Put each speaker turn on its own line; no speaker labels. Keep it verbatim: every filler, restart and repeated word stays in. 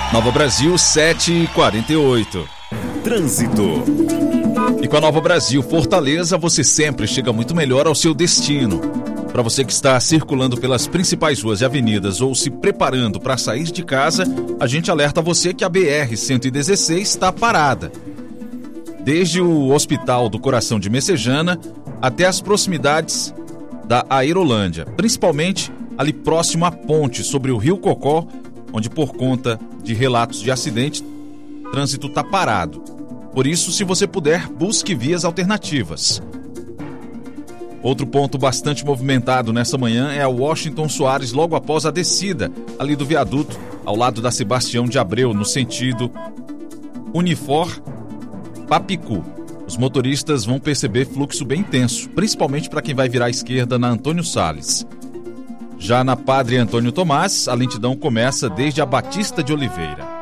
Nova Brasil, sete e quarenta e oito.
Trânsito.
E com a Nova Brasil Fortaleza, você sempre chega muito melhor ao seu destino. Para você que está circulando pelas principais ruas e avenidas ou se preparando para sair de casa, a gente alerta você que a B R cento e dezesseis está parada. Desde o Hospital do Coração de Messejana até as proximidades da Aerolândia, principalmente ali próximo à ponte sobre o Rio Cocó, onde por conta de relatos de acidente, o trânsito está parado. Por isso, se você puder, busque vias alternativas. Outro ponto bastante movimentado nessa manhã é a Washington Soares, logo após a descida ali do viaduto, ao lado da Sebastião de Abreu, no sentido Unifor-Papicu. Os motoristas vão perceber fluxo bem intenso, principalmente para quem vai virar à esquerda na Antônio Salles. Já na Padre Antônio Tomás, a lentidão começa desde a Batista de Oliveira.